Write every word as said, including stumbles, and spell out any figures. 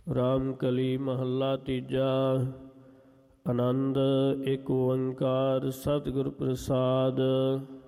ਰਾਮ ਕਲੀ ਮਹੱਲਾ ਤੀਜਾ। ਆਨੰਦ ਏਕ ਓੰਕਾਰ ਸਤਿਗੁਰ ਪ੍ਰਸਾਦ।